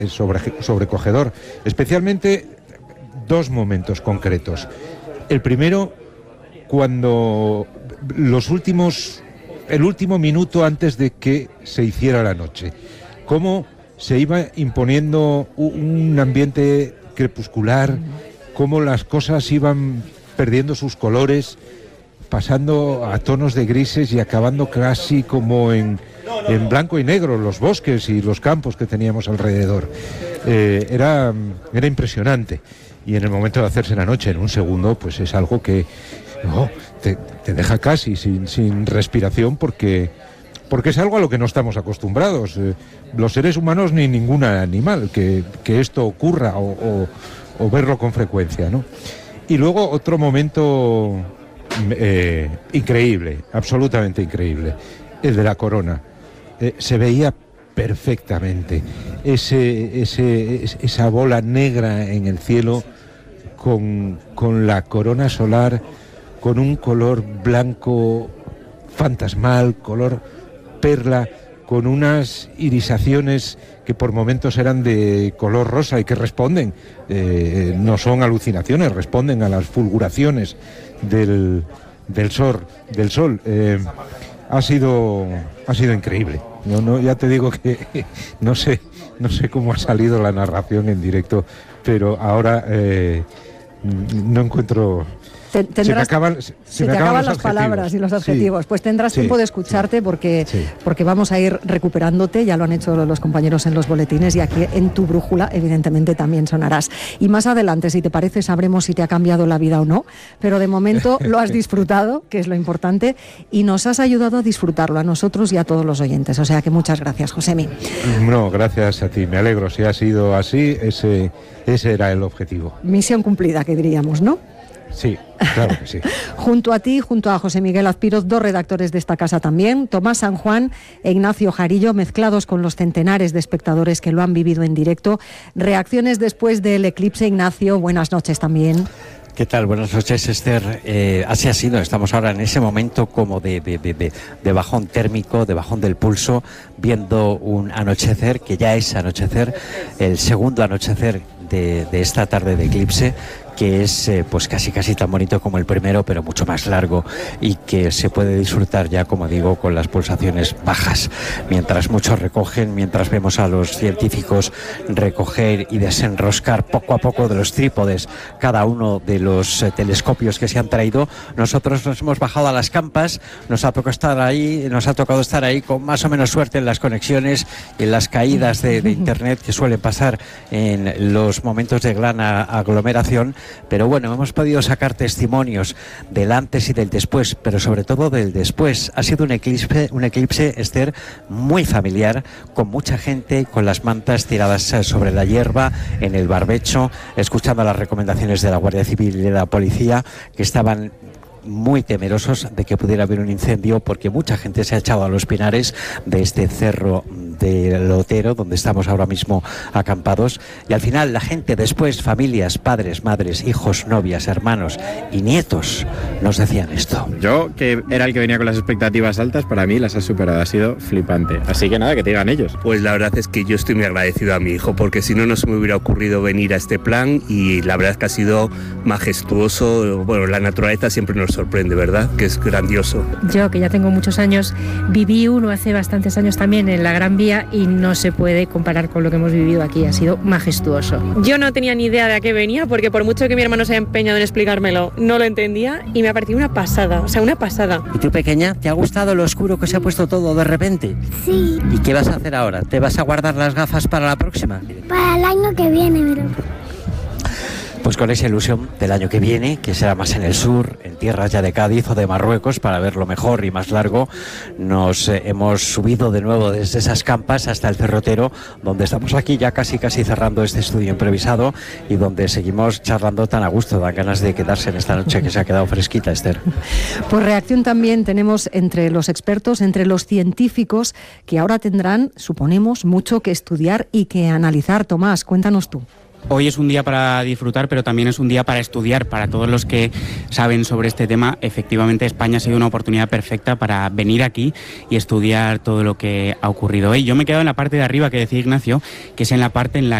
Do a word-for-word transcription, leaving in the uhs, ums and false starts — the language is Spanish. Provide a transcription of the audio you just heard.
sobre, sobrecogedor, especialmente dos momentos concretos. El primero, cuando los últimos, el último minuto antes de que se hiciera la noche, cómo se iba imponiendo un ambiente crepuscular, cómo las cosas iban perdiendo sus colores, pasando a tonos de grises y acabando casi como en, en blanco y negro, los bosques y los campos que teníamos alrededor. Eh, era, era impresionante. Y en el momento de hacerse la noche, en un segundo, pues es algo que oh, te, te deja casi sin, sin respiración porque, porque es algo a lo que no estamos acostumbrados. Eh, los seres humanos ni ningún animal, que, que esto ocurra o, o, o verlo con frecuencia, ¿no? Y luego otro momento eh, increíble, absolutamente increíble, el de la corona. Eh, se veía perfectamente ese, ese, esa bola negra en el cielo con, con la corona solar, con un color blanco fantasmal, color perla, con unas irisaciones que por momentos eran de color rosa y que responden, eh, no son alucinaciones, responden a las fulguraciones del, del sol. Del sol. Eh, ha sido, ha sido increíble. No, no, ya te digo que no sé, no sé cómo ha salido la narración en directo, pero ahora eh, no encuentro. Te, tendrás, se me acaban, se se me te acaban las palabras y los adjetivos. Sí, pues tendrás sí, tiempo de escucharte sí, porque, sí. porque vamos a ir recuperándote, ya lo han hecho los compañeros en los boletines y aquí en tu brújula evidentemente también sonarás. Y más adelante, si te parece, sabremos si te ha cambiado la vida o no, pero de momento lo has disfrutado, que es lo importante, y nos has ayudado a disfrutarlo a nosotros y a todos los oyentes. O sea que muchas gracias, Josemi. No, gracias a ti, me alegro. Si ha sido así, ese, ese era el objetivo. Misión cumplida, que diríamos, ¿no? Sí, claro que sí. Junto a ti, junto a José Miguel Azpiroz, dos redactores de esta casa también, Tomás San Juan e Ignacio Jarillo, mezclados con los centenares de espectadores que lo han vivido en directo. Reacciones después del eclipse, Ignacio, buenas noches también. ¿Qué tal? Buenas noches, Esther. Eh, así ha sido, estamos ahora en ese momento como de, de, de, de, de bajón térmico, de bajón del pulso, viendo un anochecer, que ya es anochecer, el segundo anochecer de, de esta tarde de eclipse, que es eh, pues casi casi tan bonito como el primero, pero mucho más largo y que se puede disfrutar ya, como digo, con las pulsaciones bajas. Mientras muchos recogen, mientras vemos a los científicos recoger y desenroscar poco a poco de los trípodes cada uno de los eh, telescopios que se han traído, nosotros nos hemos bajado a las campas, nos ha tocado estar ahí, nos ha tocado estar ahí con más o menos suerte en las conexiones y en las caídas de, de internet que suelen pasar en los momentos de gran aglomeración. Pero bueno, hemos podido sacar testimonios del antes y del después, pero sobre todo del después. Ha sido un eclipse, un eclipse, Esther, muy familiar, con mucha gente con las mantas tiradas sobre la hierba, en el barbecho, escuchando las recomendaciones de la Guardia Civil y de la policía, que estaban muy temerosos de que pudiera haber un incendio, porque mucha gente se ha echado a los pinares de este cerro del Otero, donde estamos ahora mismo acampados, y al final la gente después, familias, padres, madres, hijos, novias, hermanos y nietos, nos decían esto. Yo, que era el que venía con las expectativas altas, para mí las ha superado, ha sido flipante. Así que nada, que te digan ellos. Pues la verdad es que yo estoy muy agradecido a mi hijo, porque si no, no se me hubiera ocurrido venir a este plan, y la verdad es que ha sido majestuoso. Bueno, la naturaleza siempre nos sorprende, ¿verdad? Que es grandioso. Yo, que ya tengo muchos años, viví uno hace bastantes años también en la Gran Vía y no se puede comparar con lo que hemos vivido aquí, ha sido majestuoso. Yo no tenía ni idea de a qué venía, porque por mucho que mi hermano se haya empeñado en explicármelo, no lo entendía y me ha parecido una pasada, o sea, una pasada. ¿Y tú, pequeña, te ha gustado lo oscuro que se ha puesto todo de repente? Sí. ¿Y qué vas a hacer ahora? ¿Te vas a guardar las gafas para la próxima? Para el año que viene, pero... Pues con esa ilusión del año que viene, que será más en el sur, en tierras ya de Cádiz o de Marruecos, para verlo mejor y más largo, nos eh, hemos subido de nuevo desde esas campas hasta el Cerro Otero, donde estamos aquí ya casi casi cerrando este estudio improvisado y donde seguimos charlando tan a gusto. Dan ganas de quedarse en esta noche que se ha quedado fresquita, Esther. Pues reacción también tenemos entre los expertos, entre los científicos, que ahora tendrán, suponemos, mucho que estudiar y que analizar. Tomás, cuéntanos tú. Hoy es un día para disfrutar, pero también es un día para estudiar. Para todos los que saben sobre este tema, efectivamente España ha sido una oportunidad perfecta para venir aquí y estudiar todo lo que ha ocurrido hoy. Yo me he quedado en la parte de arriba que decía Ignacio, que es en la parte en la